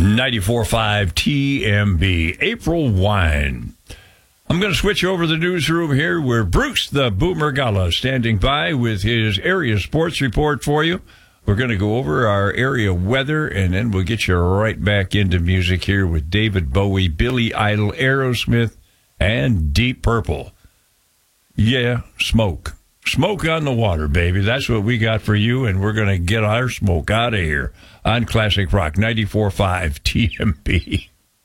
94.5 TMB. April Wine. I'm going to switch over the newsroom here where Bruce the Boomer Gala standing by with his area sports report for you. We're going to go over our area weather, and then we'll get you right back into music here with David Bowie, Billy Idol, Aerosmith, and Deep Purple. Yeah, smoke. Smoke on the water, baby. That's what we got for you, and we're going to get our smoke out of here on Classic Rock 94.5 TMB.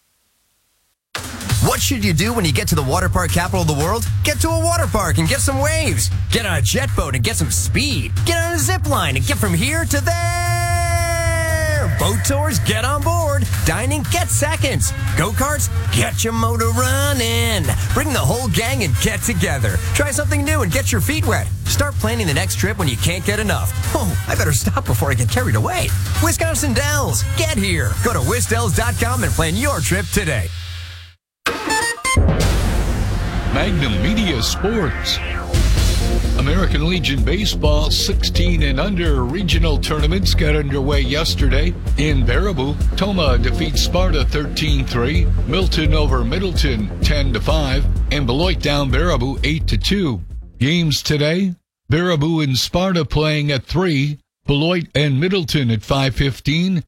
What should you do when you get to the water park capital of the world? Get to a water park and get some waves. Get on a jet boat and get some speed. Get on a zip line and get from here to there. Boat tours, get on board. Dining, get seconds. Go-karts, get your motor running. Bring the whole gang and get together. Try something new and get your feet wet. Start planning the next trip when you can't get enough. Oh, I better stop before I get carried away. Wisconsin Dells, get here. Go to wisdells.com and plan your trip today. Magnum Media Sports. American Legion Baseball 16 and under regional tournaments got underway yesterday. In Baraboo, Toma defeats Sparta 13-3, Milton over Middleton 10-5, and Beloit down Baraboo 8-2. Games today, Baraboo and Sparta playing at 3, Beloit and Middleton at 5:15,